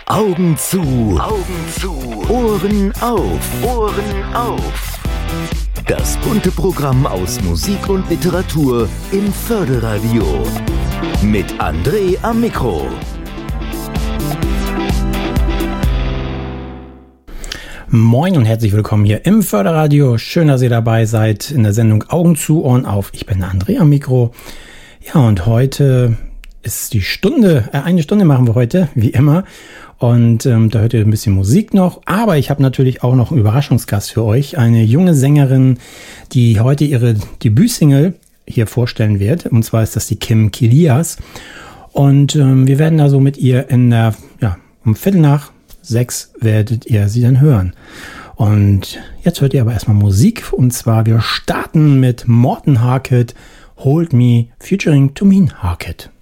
Augen zu, Augen zu, Ohren auf, Ohren auf. Das bunte Programm aus Musik und Literatur im Förderradio. Mit André am Mikro. Moin und herzlich willkommen hier im Förderradio. Schön, dass ihr dabei seid in der Sendung Augen zu, Ohren auf. Ich bin André am Mikro. Ja, und heute ist die Stunde, eine Stunde machen wir heute, wie immer. Und da hört ihr ein bisschen Musik noch. Aber ich habe natürlich auch noch einen Überraschungsgast für euch. Eine junge Sängerin, die heute ihre Debütsingle hier vorstellen wird. Und zwar ist das die Kim Kilias. Und wir werden also mit ihr um 5:45 werdet ihr sie dann hören. Und jetzt hört ihr aber erstmal Musik. Und zwar wir starten mit Morten Harket, Hold Me featuring Tumin Harket.